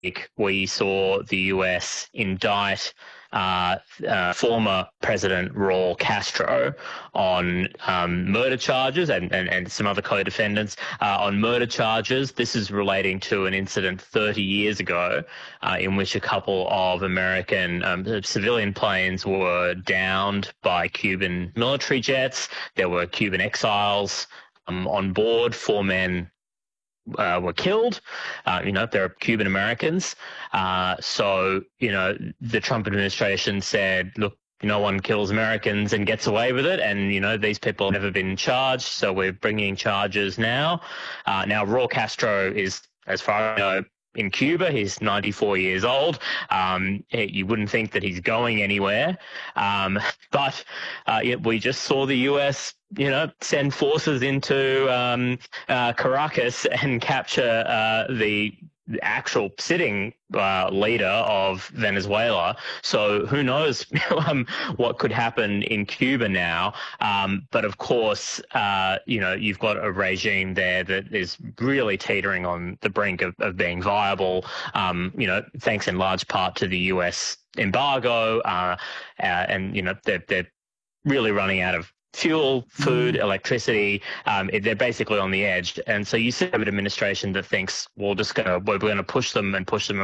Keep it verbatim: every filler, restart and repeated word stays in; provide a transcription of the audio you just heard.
we saw the U S indict uh, uh, former President Raul Castro on um, murder charges and, and, and some other co-defendants uh, on murder charges. This is relating to an incident thirty years ago uh, in which a couple of American um, civilian planes were downed by Cuban military jets. There were Cuban exiles um, on board. Four men Uh, were killed. Uh, you know, they're Cuban Americans. Uh, so, you know, the Trump administration said, look, no one kills Americans and gets away with it. And, you know, these people have never been charged. So we're bringing charges now. Uh, now, Raul Castro is, as far as I know, in Cuba. He's ninety-four years old. Um, you wouldn't think that he's going anywhere. Um, but uh, yeah, we just saw the U S, you know, send forces into um, uh, Caracas and capture uh, the actual sitting uh, leader of Venezuela. So who knows um, what could happen in Cuba now. Um, but of course, uh, you know, you've got a regime there that is really teetering on the brink of, of being viable, um, you know, thanks in large part to the U S embargo. Uh, uh, and, you know, they're, they're really running out of fuel, food, electricity. Um, they're basically on the edge. And so you see an administration that thinks, well, just gonna, we're going to push them and push them